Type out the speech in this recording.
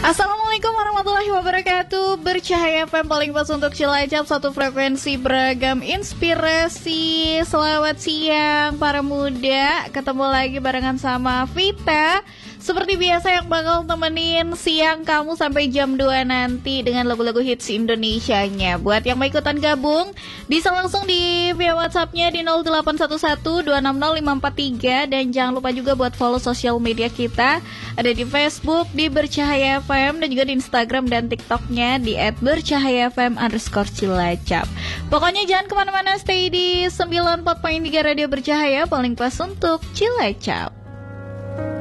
Assalamualaikum warahmatullahi wabarakatuh. Bercahaya FM paling pas untuk Cilacap, satu frekuensi beragam inspirasi. Selamat siang para muda. Ketemu lagi barengan sama Vita. Seperti biasa yang bakal temenin siang kamu sampai jam 2 nanti dengan lagu-lagu hits Indonesianya. Buat yang mau ikutan gabung, bisa langsung di via WhatsApp-nya di 0811260543. Dan jangan lupa juga buat follow sosial media kita. Ada di Facebook di Bercahaya FM dan juga di Instagram dan TikTok-nya di @bercahayafm_cilacap. Pokoknya jangan kemana-mana, stay di 94.3 Radio Bercahaya paling pas untuk Cilacap.